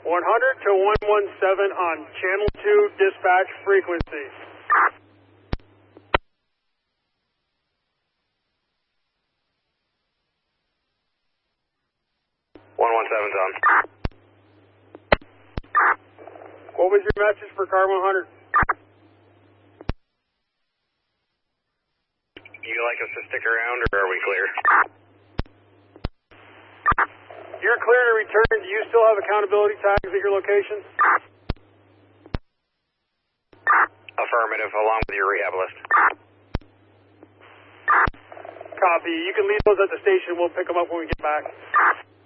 100 to 117 on Channel 2 dispatch frequency. 117's on. What was your message for car 100? You like us to stick around, or are we clear? You're clear to return. Do you still have accountability tags at your location? Affirmative, along with your rehab list. Copy. You can leave those at the station. We'll pick them up when we get back.